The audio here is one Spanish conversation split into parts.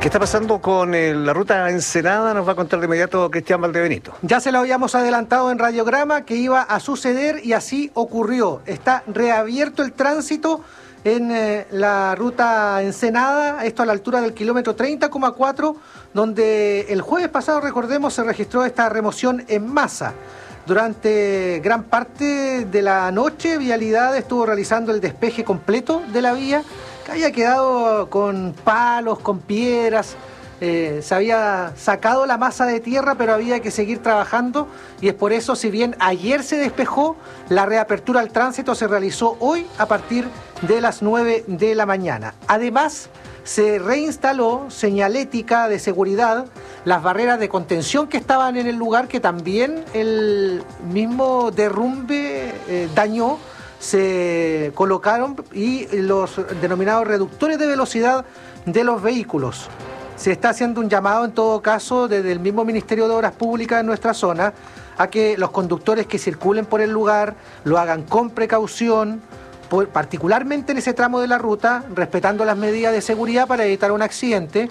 ¿Qué está pasando con la ruta Ensenada? Nos va a contar de inmediato Cristian Valdebenito. Ya se lo habíamos adelantado en Radiograma que iba a suceder y así ocurrió. Está reabierto el tránsito en la ruta Ensenada, esto a la altura del kilómetro 30,4, donde el jueves pasado, recordemos, se registró esta remoción en masa. Durante gran parte de la noche, Vialidad estuvo realizando el despeje completo de la vía, que había quedado con palos, con piedras. Se había sacado la masa de tierra, pero había que seguir trabajando, y es por eso, si bien ayer se despejó, la reapertura al tránsito se realizó hoy a partir de las 9 de la mañana. Además, se reinstaló señalética de seguridad, las barreras de contención que estaban en el lugar, que también el mismo derrumbe dañó. Se colocaron, y los denominados reductores de velocidad de los vehículos. Se está haciendo un llamado, en todo caso, desde el mismo Ministerio de Obras Públicas en nuestra zona, a que los conductores que circulen por el lugar lo hagan con precaución, particularmente en ese tramo de la ruta, respetando las medidas de seguridad para evitar un accidente.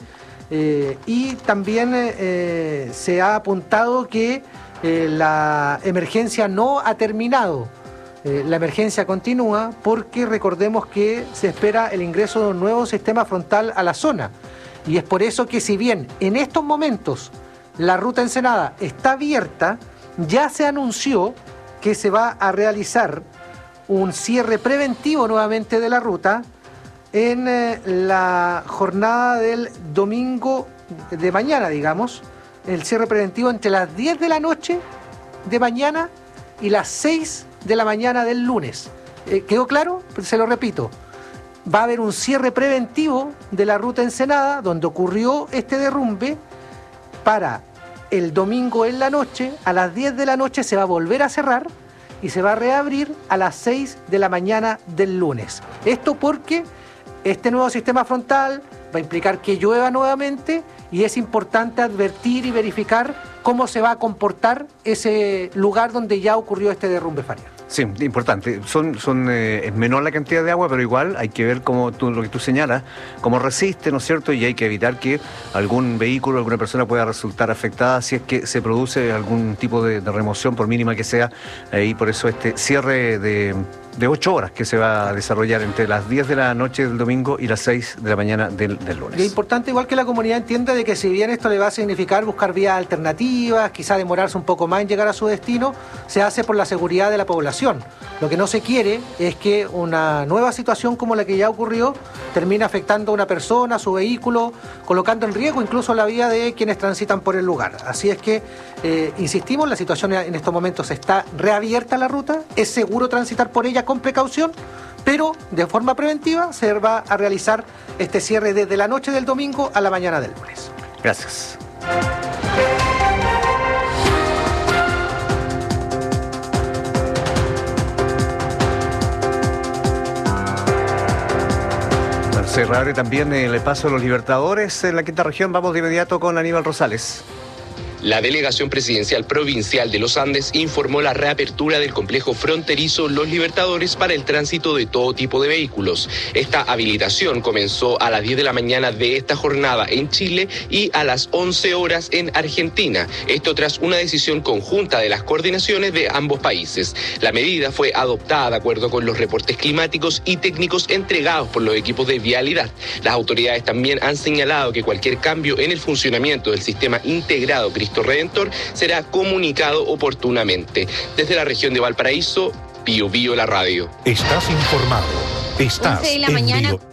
Y también se ha apuntado que la emergencia no ha terminado. La emergencia continúa porque recordemos que se espera el ingreso de un nuevo sistema frontal a la zona. Y es por eso que, si bien en estos momentos la ruta Ensenada está abierta, ya se anunció que se va a realizar un cierre preventivo nuevamente de la ruta en la jornada del domingo de mañana, digamos, el cierre preventivo entre las 10 de la noche de mañana y las 6 de la mañana del lunes. ¿Quedó claro? Se lo repito. Va a haber un cierre preventivo de la ruta Ensenada, donde ocurrió este derrumbe, para el domingo en la noche. A las 10 de la noche se va a volver a cerrar y se va a reabrir a las 6 de la mañana del lunes. Esto porque este nuevo sistema frontal va a implicar que llueva nuevamente, y es importante advertir y verificar cómo se va a comportar ese lugar donde ya ocurrió este derrumbe, Faria. Sí, importante. Es menor la cantidad de agua, pero igual hay que ver lo que tú señalas, cómo resiste, ¿no es cierto? Y hay que evitar que algún vehículo, alguna persona pueda resultar afectada si es que se produce algún tipo de remoción, por mínima que sea. Y por eso este cierre de 8 horas que se va a desarrollar entre las 10 de la noche del domingo y las 6 de la mañana del lunes. Y es importante igual que la comunidad entienda de que, si bien esto le va a significar buscar vías alternativas, quizá demorarse un poco más en llegar a su destino, se hace por la seguridad de la población. Lo que no se quiere es que una nueva situación como la que ya ocurrió termine afectando a una persona, a su vehículo, colocando en riesgo incluso la vida de quienes transitan por el lugar. Así es que, insistimos, la situación en estos momentos está reabierta la ruta, es seguro transitar por ella con precaución, pero de forma preventiva se va a realizar este cierre desde la noche del domingo a la mañana del lunes. Gracias. Se reabre también el paso de los Libertadores en la quinta región. Vamos de inmediato con Aníbal Rosales. La Delegación Presidencial Provincial de los Andes informó la reapertura del complejo fronterizo Los Libertadores para el tránsito de todo tipo de vehículos. Esta habilitación comenzó a las 10 de la mañana de esta jornada en Chile y a las 11 horas en Argentina. Esto tras una decisión conjunta de las coordinaciones de ambos países. La medida fue adoptada de acuerdo con los reportes climáticos y técnicos entregados por los equipos de vialidad. Las autoridades también han señalado que cualquier cambio en el funcionamiento del sistema integrado Cristo Redentor será comunicado oportunamente. Desde la región de Valparaíso, Pío Pío, la radio. Estás informado. Estás 11 de la mañana.